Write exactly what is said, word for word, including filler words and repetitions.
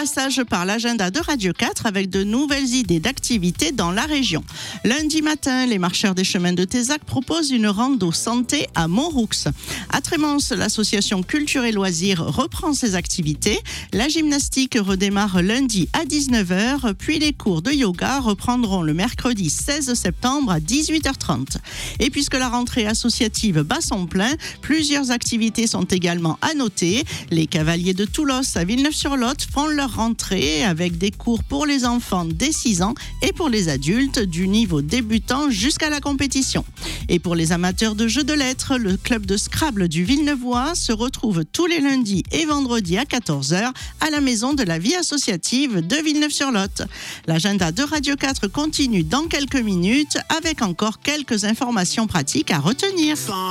passage par l'agenda de Radio quatre avec de nouvelles idées d'activités dans la région. Lundi matin, les marcheurs des chemins de Tézac proposent une rando santé à Montroux. À Trémance, l'association Culture et Loisirs reprend ses activités. La gymnastique redémarre lundi à dix-neuf heures, puis les cours de yoga reprendront le mercredi seize septembre à dix-huit heures trente. Et puisque la rentrée associative bat son plein, plusieurs activités sont également à noter. Les Cavaliers de Toulos à Villeneuve-sur-Lot font leur rentrée avec des cours pour les enfants dès six ans et pour les adultes du niveau débutant jusqu'à la compétition. Et pour les amateurs de jeux de lettres, le club de Scrabble du Villeneuvois se retrouve tous les lundis et vendredis à quatorze heures à la maison de la vie associative de Villeneuve-sur-Lot. L'agenda de Radio quatre continue dans quelques minutes avec encore quelques informations pratiques à retenir.